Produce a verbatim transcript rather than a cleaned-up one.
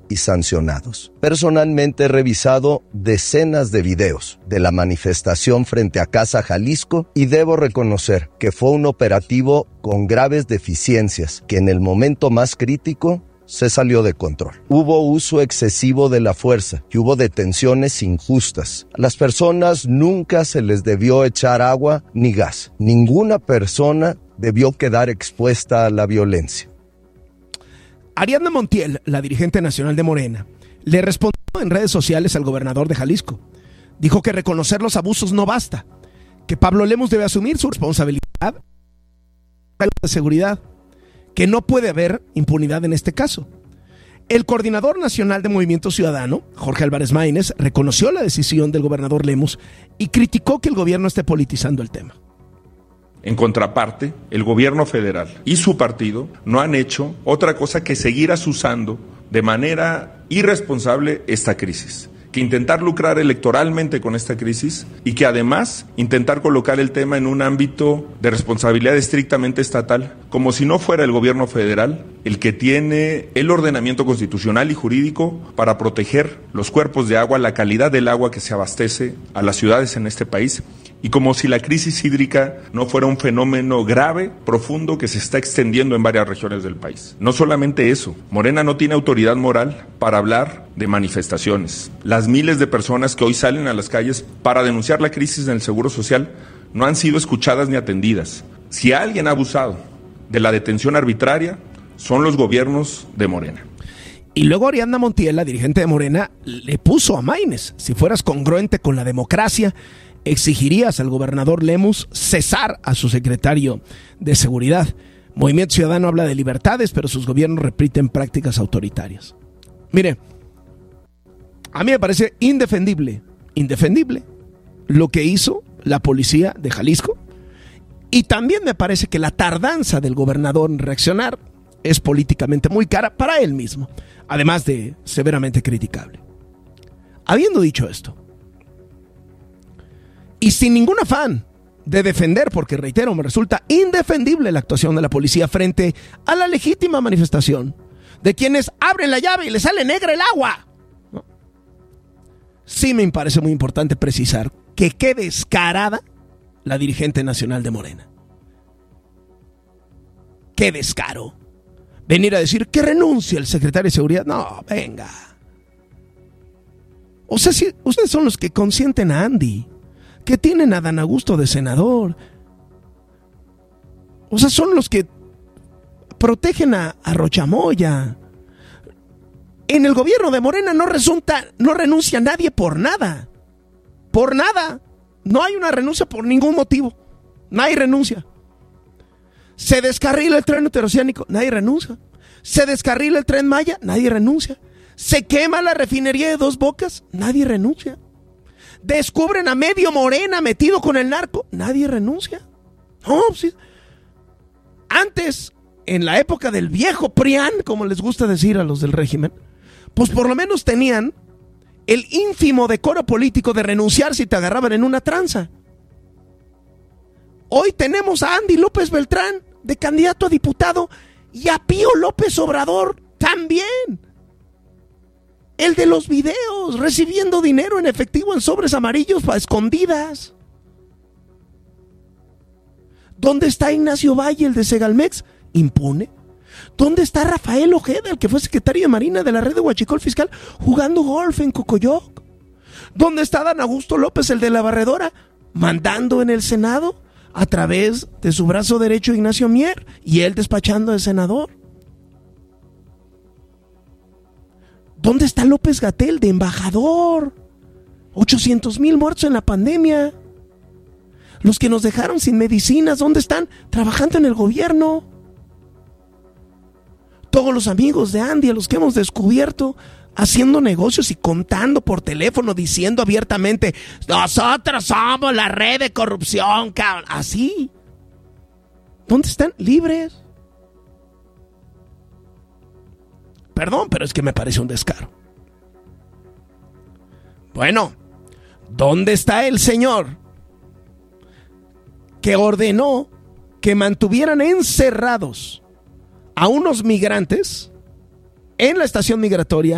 y sancionados. Personalmente he revisado decenas de videos de la manifestación frente a Casa Jalisco y debo reconocer que fue un operativo con graves deficiencias que en el momento más crítico se salió de control. Hubo uso excesivo de la fuerza y hubo detenciones injustas. A las personas nunca se les debió echar agua ni gas. Ninguna persona debió quedar expuesta a la violencia. Ariadna Montiel, la dirigente nacional de Morena, le respondió en redes sociales al gobernador de Jalisco. Dijo que reconocer los abusos no basta, que Pablo Lemus debe asumir su responsabilidad de seguridad, que no puede haber impunidad en este caso. El coordinador nacional de Movimiento Ciudadano, Jorge Álvarez Maínez, reconoció la decisión del gobernador Lemus y criticó que el gobierno esté politizando el tema. En contraparte, el gobierno federal y su partido no han hecho otra cosa que seguir azuzando de manera irresponsable esta crisis, que intentar lucrar electoralmente con esta crisis y que además intentar colocar el tema en un ámbito de responsabilidad estrictamente estatal, como si no fuera el gobierno federal el que tiene el ordenamiento constitucional y jurídico para proteger los cuerpos de agua, la calidad del agua que se abastece a las ciudades en este país, y como si la crisis hídrica no fuera un fenómeno grave, profundo, que se está extendiendo en varias regiones del país. No solamente eso, Morena no tiene autoridad moral para hablar de manifestaciones. Las miles de personas que hoy salen a las calles para denunciar la crisis en el Seguro Social no han sido escuchadas ni atendidas. Si alguien ha abusado de la detención arbitraria, son los gobiernos de Morena. Y luego Ariadna Montiel, la dirigente de Morena, le puso a Maínez: si fueras congruente con la democracia, exigirías al gobernador Lemus cesar a su secretario de Seguridad. Movimiento Ciudadano habla de libertades, pero sus gobiernos repiten prácticas autoritarias. Mire, a mí me parece indefendible, indefendible lo que hizo la policía de Jalisco, y también me parece que la tardanza del gobernador en reaccionar es políticamente muy cara para él mismo, además de severamente criticable. Habiendo dicho esto, y sin ningún afán de defender, porque reitero, me resulta indefendible la actuación de la policía frente a la legítima manifestación de quienes abren la llave y les sale negra el agua, ¿no? Sí me parece muy importante precisar que qué descarada la dirigente nacional de Morena. Qué descaro. Venir a decir que renuncie el secretario de Seguridad. No, venga. O sea, si ustedes son los que consienten a Andy, que tienen a Dan Augusto de senador. O sea, son los que protegen a, a Rochamoya. En el gobierno de Morena no resulta, no renuncia nadie por nada. Por nada. No hay una renuncia por ningún motivo. Nadie renuncia. Se descarrila el tren interoceánico, nadie renuncia. Se descarrila el tren Maya, nadie renuncia. Se quema la refinería de Dos Bocas, nadie renuncia. Descubren a medio Morena metido con el narco, nadie renuncia. No, sí. Antes, en la época del viejo PRIAN, como les gusta decir a los del régimen, pues por lo menos tenían el ínfimo decoro político de renunciar si te agarraban en una tranza. Hoy tenemos a Andy López Beltrán de candidato a diputado y a Pío López Obrador también. El de los videos, recibiendo dinero en efectivo en sobres amarillos para escondidas. ¿Dónde está Ignacio Valle, el de Segalmex? Impune. ¿Dónde está Rafael Ojeda, el que fue secretario de Marina de la red de Huachicol Fiscal, jugando golf en Cocoyoc? ¿Dónde está Dan Augusto López, el de la barredora, mandando en el Senado a través de su brazo derecho Ignacio Mier y él despachando de senador? ¿Dónde está López-Gatell de embajador? ochocientos mil muertos en la pandemia. Los que nos dejaron sin medicinas, ¿dónde están? Trabajando en el gobierno. Todos los amigos de Andy, a los que hemos descubierto haciendo negocios y contando por teléfono, diciendo abiertamente: nosotros somos la red de corrupción, cabrón. Así. ¿Dónde están? Libres. Perdón, pero es que me parece un descaro. Bueno, ¿dónde está el señor que ordenó que mantuvieran encerrados a unos migrantes en la estación migratoria